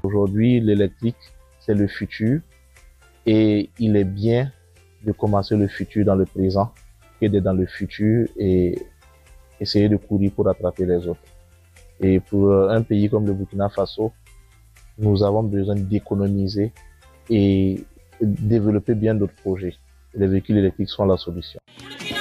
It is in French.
Aujourd'hui, l'électrique, c'est le futur et il est bien de commencer le futur dans le présent que d'être dans le futur et essayer de courir pour attraper les autres. Et pour un pays comme le Burkina Faso, nous avons besoin d'économiser et développer bien d'autres projets. Les véhicules électriques sont la solution.